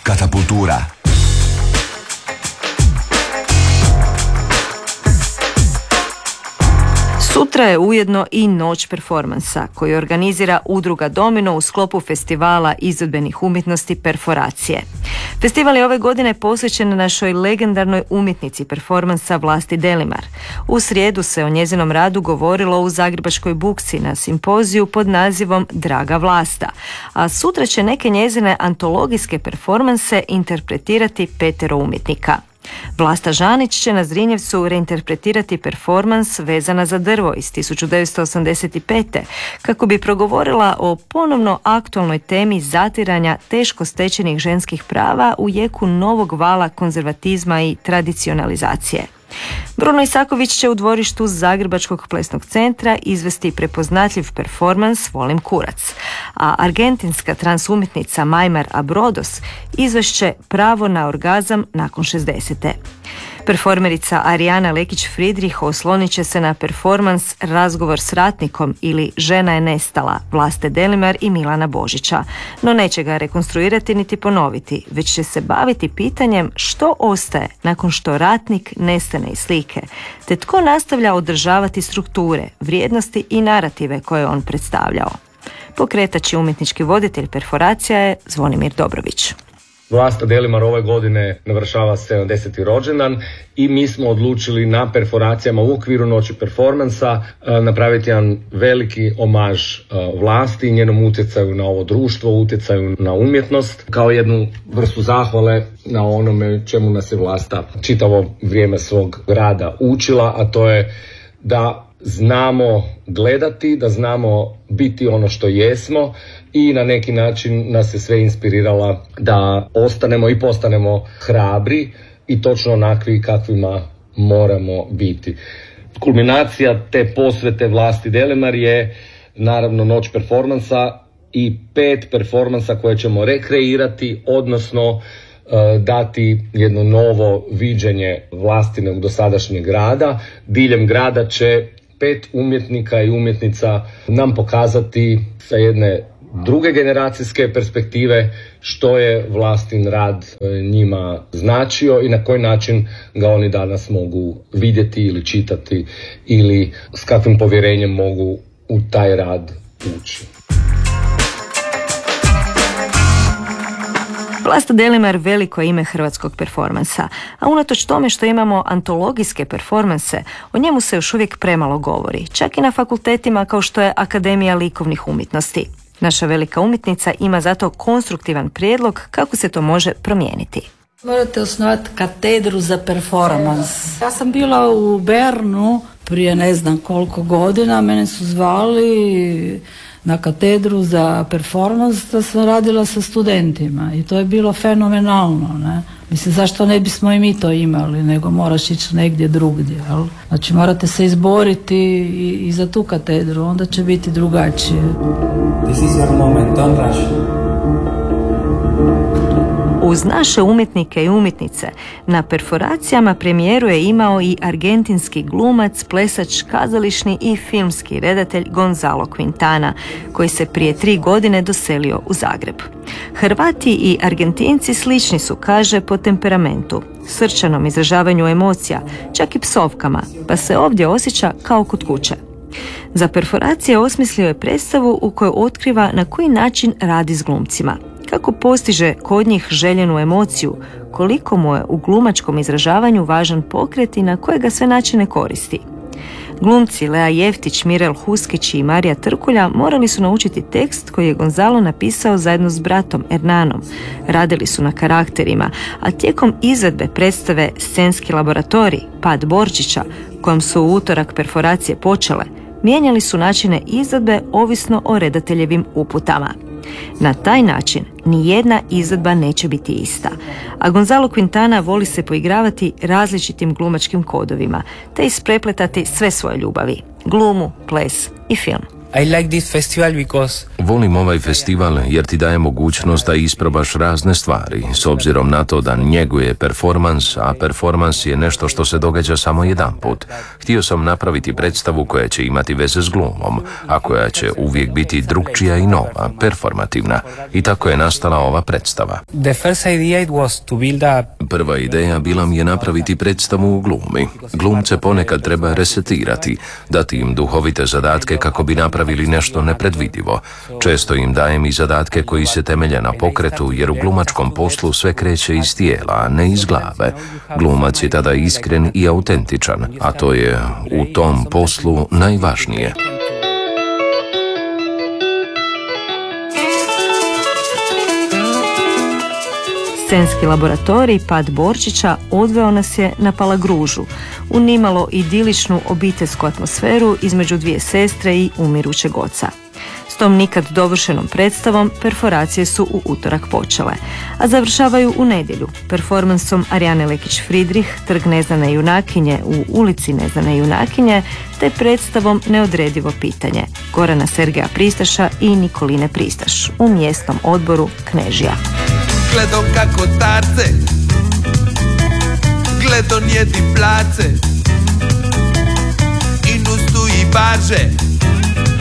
Katapultura. Sutra je ujedno i Noć performansa koju organizira udruga Domino u sklopu festivala izvedbenih umjetnosti Perforacije. Festival je ove godine posvećen našoj legendarnoj umjetnici performansa Vlasti Delimar. U srijedu se o njezinom radu govorilo u Zagrebačkoj Bukci na simpoziju pod nazivom Draga Vlasta, a sutra će neke njezine antologijske performanse interpretirati 5 umjetnika. Vlasta Žanić će na Zrinjevcu reinterpretirati performans Vezana za drvo iz 1985. kako bi progovorila o ponovno aktualnoj temi zatiranja teško stečenih ženskih prava u jeku novog vala konzervatizma i tradicionalizacije. Bruno Isaković će u dvorištu Zagrebačkog plesnog centra izvesti prepoznatljiv performans Volim kurac, a argentinska transumjetnica Majmar Abrodos izvešće Pravo na orgazam nakon 60. Performerica Arijana Lekić-Fridrih oslonit će se na performans Razgovor s ratnikom ili Žena je nestala Vlaste Delimar i Milana Božića, no neće ga rekonstruirati niti ponoviti, već će se baviti pitanjem što ostaje nakon što ratnik nestane iz slike, te tko nastavlja održavati strukture, vrijednosti i narative koje je on predstavljao. Pokretač i umjetnički voditelj perforacija je Zvonimir Dobrović. Vlasta Delimar ove godine navršava 70. rođendan i mi smo odlučili na perforacijama u okviru Noći performansa napraviti jedan veliki omaž Vlasti i njenom utjecaju na ovo društvo, utjecaju na umjetnost, kao jednu vrstu zahvale na onome čemu nas je Vlasta čitavo vrijeme svog rada učila, a to je da znamo gledati, da znamo biti ono što jesmo i na neki način nas je sve inspirirala da ostanemo i postanemo hrabri i točno onakvi kakvima moramo biti. Kulminacija te posvete Vlasti Delimar je naravno Noć performansa i 5 performansa koje ćemo rekreirati, odnosno dati jedno novo viđenje Vlastinog dosadašnjeg rada. Diljem grada će 5 umjetnika i umjetnica nam pokazati sa jedne druge generacijske perspektive što je Vlastin rad njima značio i na koji način ga oni danas mogu vidjeti ili čitati ili s kakvim povjerenjem mogu u taj rad ući. Vlasta Delimar veliko ime hrvatskog performansa, a unatoč tome što imamo antologijske performanse, o njemu se još uvijek premalo govori, čak i na fakultetima kao što je Akademija likovnih umjetnosti. Naša velika umjetnica ima zato konstruktivan prijedlog kako se to može promijeniti. Morate osnovati katedru za performans. Ja sam bila u Bernu prije ne znam koliko godina, mene su zvali na katedru za performans da sam radila sa studentima i to je bilo fenomenalno, ne? Mislim, zašto ne bismo i mi to imali, nego moraš ići negdje drugdje, jel? Znači morate se izboriti i za tu katedru, onda će biti drugačije. This is your moment, don't rush. Uz naše umjetnike i umjetnice na perforacijama premijeru je imao i argentinski glumac, plesač, kazališni i filmski redatelj Gonzalo Quintana, koji se prije 3 godine doselio u Zagreb. Hrvati i Argentinci slični su, kaže, po temperamentu, srčanom izražavanju emocija, čak i psovkama, pa se ovdje osjeća kao kod kuće. Za perforacije osmislio je predstavu u kojoj otkriva na koji način radi s glumcima, kako postiže kod njih željenu emociju, koliko mu je u glumačkom izražavanju važan pokret i na koje ga sve načine koristi. Glumci Lea Jeftić, Mirel Huskić i Marija Trkulja morali su naučiti tekst koji je Gonzalo napisao zajedno s bratom Hernanom. Radili su na karakterima, a tijekom izvedbe predstave Scenski laboratorij, Pad Borčića, kojom su u utorak perforacije počele, mijenjali su načine izvedbe ovisno o redateljevim uputama. Na taj način nijedna izvedba neće biti ista, a Gonzalo Quintana voli se poigravati različitim glumačkim kodovima te isprepletati sve svoje ljubavi, glumu, ples i film. I like this festival because Volim ovaj festival jer ti daje mogućnost da isprobaš razne stvari, s obzirom na to da njeguje performans, a performans je nešto što se događa samo jedan put. Htio sam napraviti predstavu koja će imati veze s glumom, a koja će uvijek biti drukčija i nova, performativna. I tako je nastala ova predstava. the first idea it was to build a Prva ideja bila mi je napraviti predstavu u glumi. Glumce ponekad treba resetirati, dati im duhovite zadatke kako bi napravili nešto nepredvidivo. Često im dajem i zadatke koji se temelje na pokretu, jer u glumačkom poslu sve kreće iz tijela, a ne iz glave. Glumac je tada iskren i autentičan, a to je u tom poslu najvažnije. Scenski laboratorij Pad Borčića odveo nas je na Palagružu, u nimalo idiličnu obiteljsku atmosferu između dvije sestre i umirućeg oca. S tom nikad dovršenom predstavom perforacije su u utorak počele, a završavaju u nedjelju performansom Arijane Lekić-Fridrih, Trg neznane junakinje u ulici neznane junakinje, te predstavom Neodredivo pitanje Gorana Sergeja Pristaša i Nikoline Pristaš u mjesnom odboru Knežija. Gledam kako tarce, gledam jedi place, i nustu i barže,